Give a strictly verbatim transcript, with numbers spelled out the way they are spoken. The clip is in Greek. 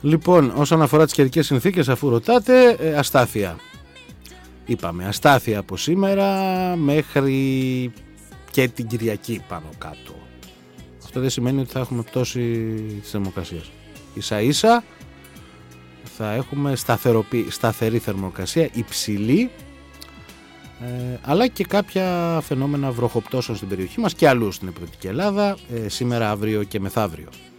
Λοιπόν, όσον αφορά τις καιρικές συνθήκες, αφού ρωτάτε, ε, αστάθεια. Είπαμε, αστάθεια από σήμερα μέχρι και την Κυριακή πάνω κάτω. Αυτό δεν σημαίνει ότι θα έχουμε πτώση της θερμοκρασίας. Ίσα ίσα θα έχουμε σταθεροποι... σταθερή θερμοκρασία, υψηλή, ε, αλλά και κάποια φαινόμενα βροχοπτώσεων στην περιοχή μας και αλλού στην Υπηρετική Ελλάδα, ε, σήμερα, αύριο και μεθαύριο.